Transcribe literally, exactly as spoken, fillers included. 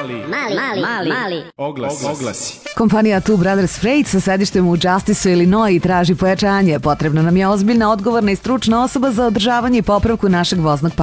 Mali, mali, mali, mali. Oglas. Oglasi. Kompanija Two Brothers Freight sa sedištem u Justiceu, Illinois traži pojačanje. Potrebna nam je ozbiljna, odgovorna i stručna osoba za održavanje i popravku našeg voznog